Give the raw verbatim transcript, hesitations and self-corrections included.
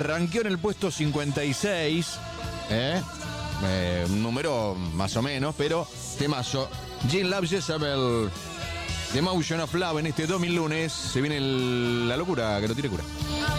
ranqueó en el puesto cincuenta y seis. ¿eh? Eh, un número más o menos, pero temazo. Jean Love Jezebel, The Motion of Love, en este dos mil lunes. Se viene el- la locura que no tiene cura.